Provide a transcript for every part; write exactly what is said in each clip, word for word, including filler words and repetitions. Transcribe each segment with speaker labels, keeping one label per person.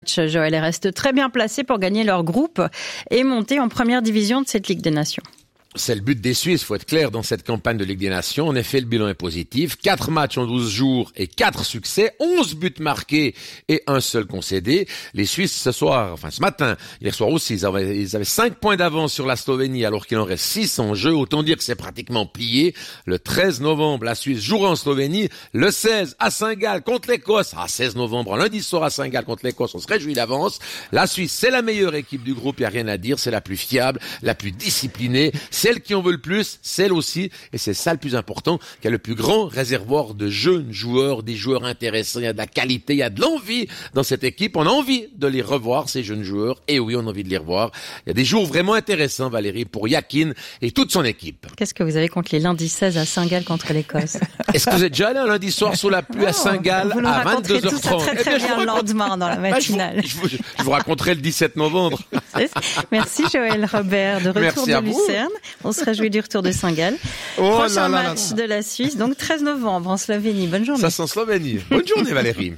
Speaker 1: match, Joël, et reste très bien placé pour gagner leur groupe et monter en première division de cette Ligue des Nations.
Speaker 2: C'est le but des Suisses, faut être clair, dans cette campagne de Ligue des Nations. En effet, le bilan est positif. Quatre matchs en douze jours et quatre succès. onze buts marqués et un seul concédé. Les Suisses, ce soir, enfin ce matin, hier soir aussi, ils avaient, ils avaient cinq points d'avance sur la Slovénie alors qu'il en reste six en jeu. Autant dire que c'est pratiquement plié. Le treize novembre, la Suisse jouera en Slovénie. Le seize, à Saint-Gall contre l'Écosse. Ah, seize novembre, lundi soir à Saint-Gall contre l'Écosse. On se réjouit d'avance. La Suisse, c'est la meilleure équipe du groupe, il n'y a rien à dire. C'est la plus fiable, la plus disciplinée. Celle qui en veut le plus, celle aussi, et c'est ça le plus important, qui a le plus grand réservoir de jeunes joueurs, des joueurs intéressants, il y a de la qualité, il y a de l'envie dans cette équipe, on a envie de les revoir, ces jeunes joueurs, et oui, on a envie de les revoir. Il y a des jours vraiment intéressants, Valérie, pour Yakin et toute son équipe.
Speaker 1: Qu'est-ce que vous avez contre les lundis seize à Saint-Gall contre l'Écosse?
Speaker 2: Est-ce que vous êtes déjà allé un lundi soir sous la pluie non, à Saint-Gall à vingt-deux heures trente?
Speaker 1: Tout ça très, très eh bien, bien le lendemain dans la matinale.
Speaker 2: Je vous, je, vous, je vous raconterai le dix-sept novembre.
Speaker 1: Merci Joël Robert, de retour de Lucerne. On se réjouit du retour de Saint-Gall. Oh Prochain là là match là là. de la Suisse, donc treize novembre en Slovénie. Bonne journée.
Speaker 2: Ça c'est en Slovénie. Bonne journée Valérie.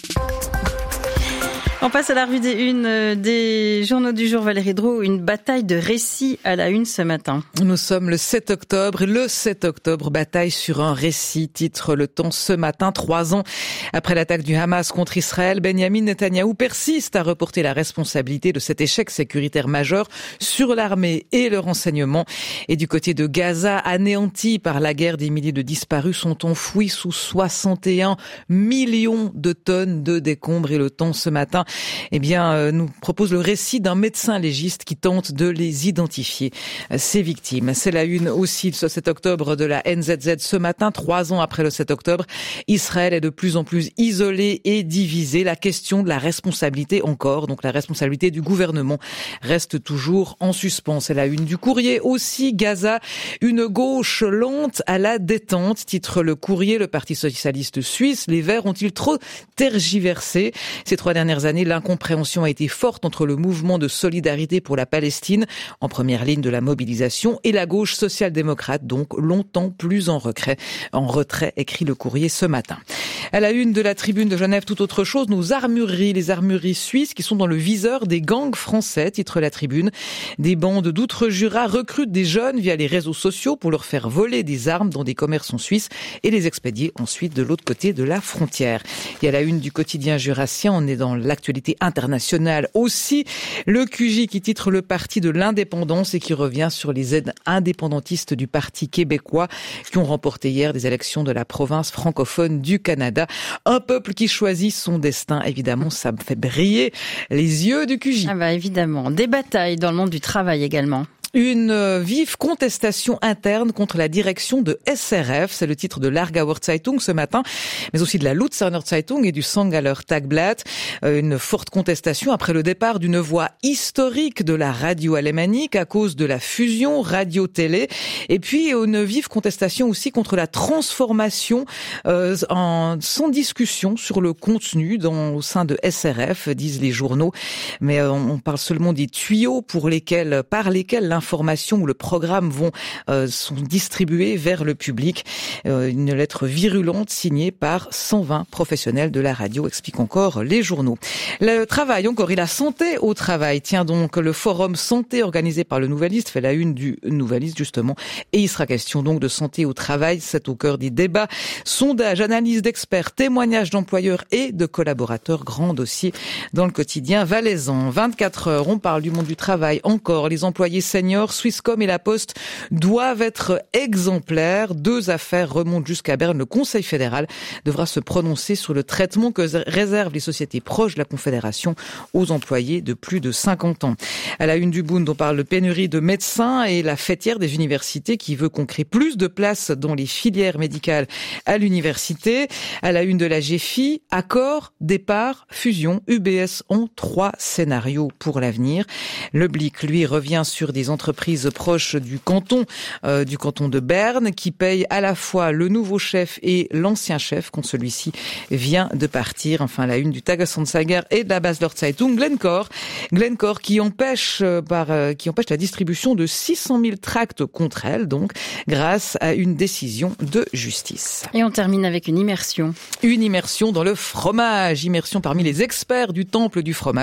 Speaker 1: On passe à la revue des unes des journaux du jour. Valérie Drouot, une bataille de récits à la une ce matin.
Speaker 3: Nous sommes le sept octobre. Le sept octobre, bataille sur un récit, titre Le Temps ce matin. Trois ans après l'attaque du Hamas contre Israël, Benyamin Netanyahou persiste à reporter la responsabilité de cet échec sécuritaire majeur sur l'armée et le renseignement. Et du côté de Gaza, anéanti par la guerre, des milliers de disparus sont enfouis sous soixante et un millions de tonnes de décombres. Et Le Temps ce matin, eh bien, euh, nous propose le récit d'un médecin légiste qui tente de les identifier, euh, ces victimes. C'est la une aussi ce sept octobre de la N Z Z ce matin, trois ans après le sept octobre. Israël est de plus en plus isolé et divisé. La question de la responsabilité encore, donc la responsabilité du gouvernement, reste toujours en suspens. C'est la une du Courrier aussi. Gaza, une gauche lente à la détente, titre le Courrier. Le Parti socialiste suisse, les Verts ont-ils trop tergiversé ces trois dernières années? L'incompréhension a été forte entre le mouvement de solidarité pour la Palestine, en première ligne de la mobilisation, et la gauche social-démocrate, donc longtemps plus en retrait, en retrait, écrit le Courrier ce matin. À la une de la Tribune de Genève, tout autre chose, nos armureries, les armureries suisses qui sont dans le viseur des gangs français, titre la Tribune. Des bandes d'outre-Jura recrutent des jeunes via les réseaux sociaux pour leur faire voler des armes dans des commerces en Suisse et les expédier ensuite de l'autre côté de la frontière. Et à la une du quotidien jurassien, on est dans l'actualité internationale aussi. Le Q J qui titre le parti de l'indépendance et qui revient sur les aides indépendantistes du Parti québécois qui ont remporté hier des élections de la province francophone du Canada. Un peuple qui choisit son destin, évidemment, ça me fait briller les yeux du Q J.
Speaker 1: Ah bah évidemment. Des batailles dans le monde du travail également.
Speaker 3: Une vive contestation interne contre la direction de S R F, c'est le titre de l'Aargauer Zeitung ce matin, mais aussi de la Luzerner Zeitung et du Sangaller Tagblatt. Une forte contestation après le départ d'une voix historique de la radio alémanique à cause de la fusion radio-télé, et puis une vive contestation aussi contre la transformation euh, en, sans discussion sur le contenu dans, au sein de S R F, disent les journaux, mais euh, on parle seulement des tuyaux pour lesquels, par lesquels l'information L'information ou le programme vont euh, sont distribués vers le public. Euh, une lettre virulente signée par cent vingt professionnels de la radio, explique encore les journaux. Le travail encore, et la santé au travail. Tiens donc, le forum santé organisé par le Nouvelliste fait la une du Nouvelliste justement, et il sera question donc de santé au travail. C'est au cœur des débats. Sondage, analyse d'experts, témoignages d'employeurs et de collaborateurs, grand dossier dans le quotidien valaisan. vingt-quatre heures, on parle du monde du travail encore. Les employés seniors, Swisscom et La Poste doivent être exemplaires. Deux affaires remontent jusqu'à Berne. Le Conseil fédéral devra se prononcer sur le traitement que réservent les sociétés proches de la Confédération aux employés de plus de cinquante ans. À la une du Bund, on parle de pénurie de médecins et la fêtière des universités qui veut qu'on crée plus de places dans les filières médicales à l'université. À la une de la G F I, accord, départ, fusion. U B S ont trois scénarios pour l'avenir. Le Blick, lui, revient sur des entreprises proches du canton, euh, du canton de Berne, qui payent à la fois le nouveau chef et l'ancien chef, quand celui-ci vient de partir. Enfin, la une du Tagesanzeiger et de la Basler Zeitung, Glencore. Glencore qui empêche, euh, par, euh, qui empêche la distribution de six cent mille tracts contre elle, donc, grâce à une décision de justice.
Speaker 1: Et on termine avec une immersion.
Speaker 3: Une immersion dans le fromage. Immersion parmi les experts du temple du fromage.